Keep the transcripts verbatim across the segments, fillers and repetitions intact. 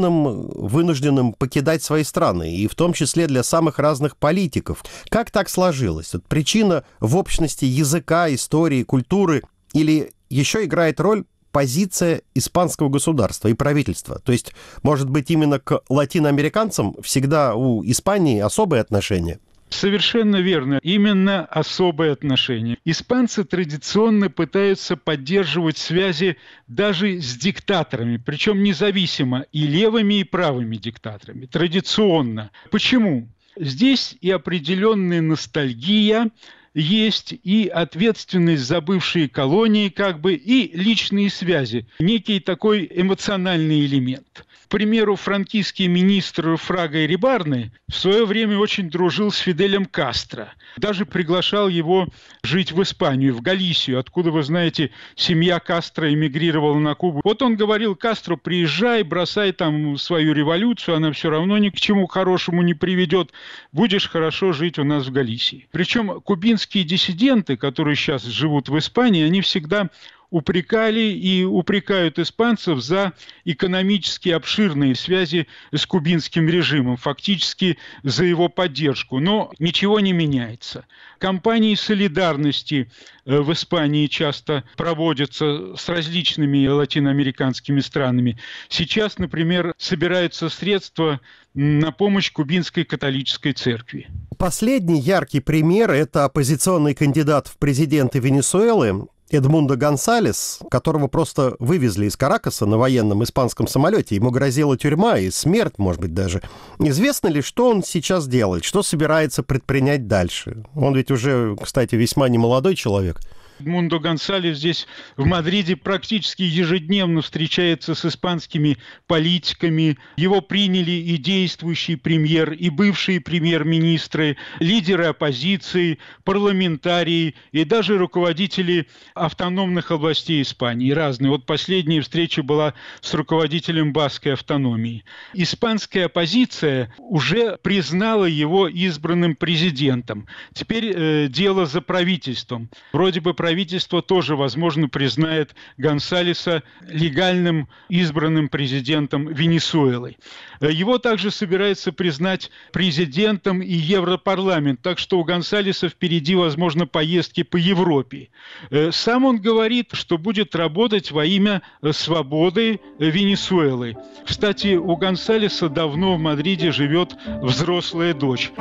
причинам, вынужденным покидать свои страны, и в том числе для самых разных политиков. Как так сложилось? Вот причина в общности языка, истории, культуры или еще играет роль позиция испанского государства и правительства? То есть, может быть, именно к латиноамериканцам всегда у Испании особые отношения? Совершенно верно. Именно особые отношения. Испанцы традиционно пытаются поддерживать связи даже с диктаторами, причем независимо и левыми, и правыми диктаторами. Традиционно. Почему? Здесь и определенная ностальгия есть, и ответственность за бывшие колонии, как бы, и личные связи. Некий такой эмоциональный элемент. К примеру, франкийский министр Фрага Эрибарне в свое время очень дружил с Фиделем Кастро. Даже приглашал его жить в Испанию, в Галисию, откуда, вы знаете, семья Кастро эмигрировала на Кубу. Вот он говорил: Кастро, приезжай, бросай там свою революцию, она все равно ни к чему хорошему не приведет, будешь хорошо жить у нас в Галисии. Причем кубинские диссиденты, которые сейчас живут в Испании, они всегда упрекали и упрекают испанцев за экономически обширные связи с кубинским режимом, фактически за его поддержку. Но ничего не меняется. Кампании солидарности в Испании часто проводятся с различными латиноамериканскими странами. Сейчас, например, собираются средства на помощь кубинской католической церкви. Последний яркий пример – это оппозиционный кандидат в президенты Венесуэлы Эдмундо Гонсалес, которого просто вывезли из Каракаса на военном испанском самолете. Ему грозила тюрьма и смерть, может быть, даже. Известно ли, что он сейчас делает, что собирается предпринять дальше? Он ведь уже, кстати, весьма немолодой человек. Эдмундо Гонсалес здесь, в Мадриде, практически ежедневно встречается с испанскими политиками. Его приняли и действующий премьер, и бывшие премьер-министры, лидеры оппозиции, парламентарии и даже руководители автономных областей Испании. Разные. Вот последняя встреча была с руководителем баскской автономии. Испанская оппозиция уже признала его избранным президентом. Теперь э, дело за правительством. Вроде бы правительство тоже, возможно, признает Гонсалеса легальным избранным президентом Венесуэлы. Его также собирается признать президентом и Европарламент, так что у Гонсалеса впереди, возможно, поездки по Европе. Сам он говорит, что будет работать во имя свободы Венесуэлы. Кстати, у Гонсалеса давно в Мадриде живет взрослая дочь.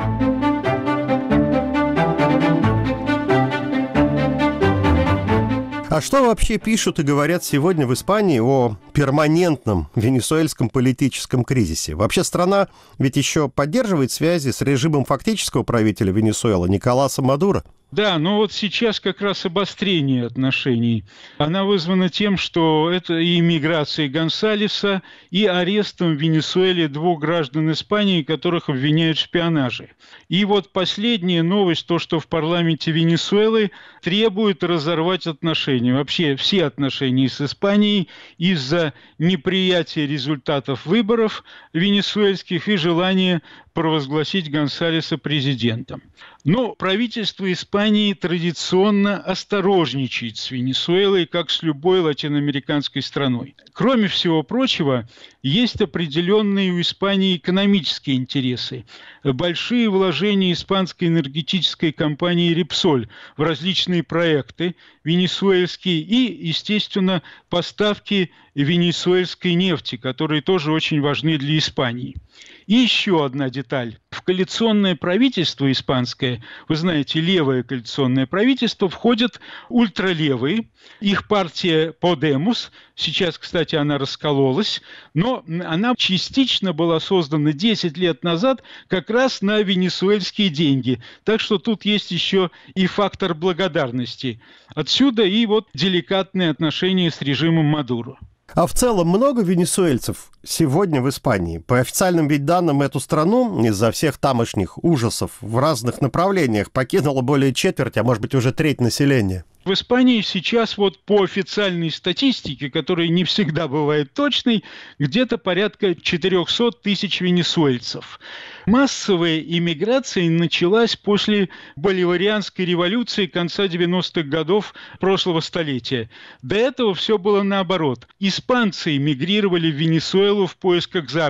А что вообще пишут и говорят сегодня в Испании о перманентном венесуэльском политическом кризисе? Вообще страна ведь еще поддерживает связи с режимом фактического правителя Венесуэлы Николаса Мадуро. Да, но вот сейчас как раз обострение отношений. Она вызвана тем, что это и иммиграцией Гонсалеса, и арестом в Венесуэле двух граждан Испании, которых обвиняют в шпионаже. И вот последняя новость, то, что в парламенте Венесуэлы требуют разорвать отношения, вообще все отношения с Испанией из-за неприятия результатов выборов венесуэльских и желания провозгласить Гонсалеса президентом. Но правительство Испании традиционно осторожничает с Венесуэлой, как с любой латиноамериканской страной. Кроме всего прочего, есть определенные у Испании экономические интересы. Большие вложения испанской энергетической компании «Репсоль» в различные проекты венесуэльские и, естественно, поставки венесуэльской нефти, которые тоже очень важны для Испании. И еще одна деталь. В коалиционное правительство испанское, вы знаете, левое коалиционное правительство, входят ультралевые. Их партия «Подемос», сейчас, кстати, она раскололась, но она частично была создана десять лет назад как раз на венесуэльские деньги. Так что тут есть еще и фактор благодарности. Отсюда и вот деликатные отношения с режимом Мадуро. А в целом много венесуэльцев сегодня в Испании? По официальным ведь данным, эту страну из-за всех тамошних ужасов в разных направлениях покинуло более четверти, а может быть уже треть населения. В Испании сейчас вот по официальной статистике, которая не всегда бывает точной, где-то порядка четыреста тысяч венесуэльцев. Массовая иммиграция началась после боливарианской революции конца девяностых годов прошлого столетия. До этого все было наоборот. Испанцы эмигрировали в Венесуэлу в поисках заработка.